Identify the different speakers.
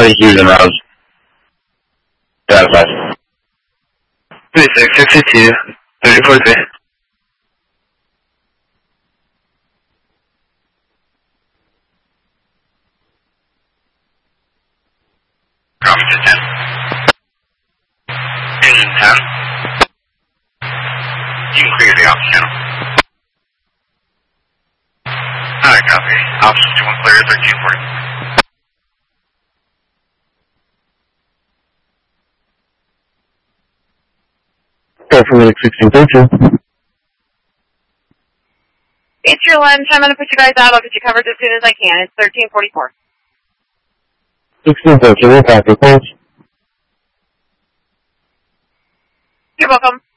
Speaker 1: How do you use them routes? That's nice. 3662, 34-3. Copy to 10. Engine 10. You can clear the ops channel. Alright, copy. Ops 51 clear 1340.
Speaker 2: For 1632.
Speaker 3: It's your lunch. I'm going to put you guys out. I'll get you covered as soon as I can. It's 1344.
Speaker 2: 1632, thanks.
Speaker 3: You're welcome.